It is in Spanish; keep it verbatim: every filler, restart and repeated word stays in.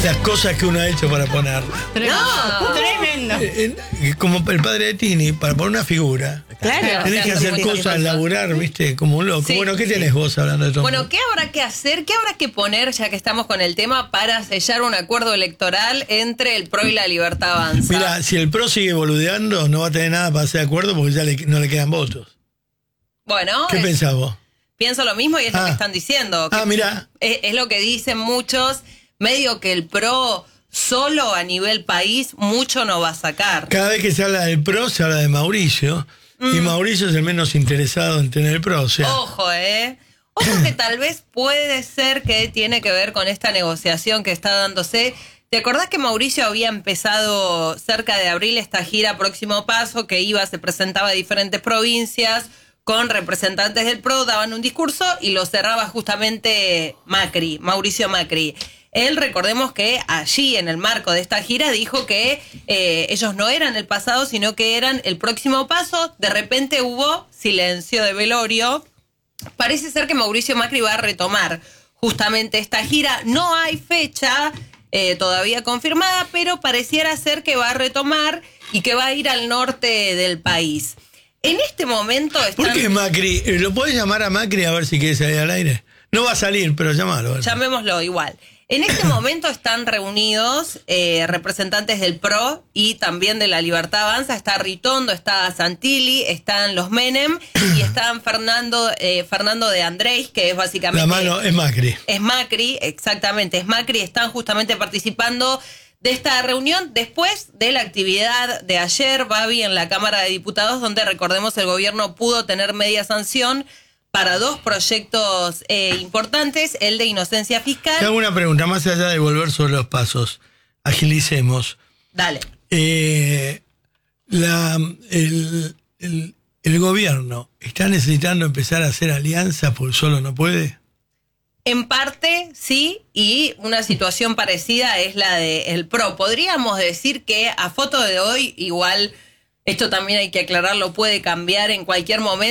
las cosas que uno ha hecho para poner. No, tremendo. Eh, eh, como el padre de Tini, para poner una figura. Claro. Tenés que hacer cosas, laburar, viste, como un loco. Sí, Bueno, ¿qué sí. tenés vos hablando de todo? Bueno, ¿qué habrá que hacer? ¿Qué habrá que poner, ya que estamos con el tema, para sellar un acuerdo electoral entre el P R O y la Libertad Avanza? Mira, si el P R O sigue boludeando, no va a tener nada para hacer acuerdo porque ya le- no le quedan votos. Bueno, ¿Qué es- pensás vos? pienso lo mismo y es lo Ah. que están diciendo. Ah, que mirá. Es, es lo que dicen muchos, medio que el P R O solo a nivel país mucho no va a sacar. Cada vez que se habla del P R O, se habla de Mauricio. Y Mauricio es el menos interesado en tener el P R O. O sea, Ojo, ¿eh? Ojo que tal vez puede ser que tiene que ver con esta negociación que está dándose. ¿Te acordás que Mauricio había empezado cerca de abril esta gira Próximo Paso, que iba, se presentaba a diferentes provincias con representantes del P R O, daban un discurso y lo cerraba justamente Macri, Mauricio Macri? Él, recordemos que allí, en el marco de esta gira, dijo que eh, ellos no eran el pasado, sino que eran el próximo paso. De repente hubo silencio de velorio. Parece ser que Mauricio Macri va a retomar justamente esta gira. No hay fecha eh, todavía confirmada, pero pareciera ser que va a retomar y que va a ir al norte del país. En este momento están... ¿por qué Macri? Eh, ¿Lo podés llamar a Macri a ver si quiere salir al aire? No va a salir, pero llámalo. Llamémoslo igual. En este momento están reunidos eh, representantes del P R O y también de la Libertad Avanza. Está Ritondo, está Santilli, están los Menem y están Fernando eh, Fernando de Andrés, que es básicamente... La mano es Macri. Es Macri, exactamente, es Macri. Están justamente participando de esta reunión después de la actividad de ayer, Babi, en la Cámara de Diputados, donde, recordemos, el gobierno pudo tener media sanción para dos proyectos eh, importantes, el de inocencia fiscal. Te hago una pregunta, más allá de volver sobre los pasos. Agilicemos. Dale. Eh, la, el, el, el gobierno está necesitando empezar a hacer alianzas porque solo no puede. En parte, sí, y una situación parecida es la del P R O. Podríamos decir que a foto de hoy, igual, esto también hay que aclararlo, puede cambiar en cualquier momento.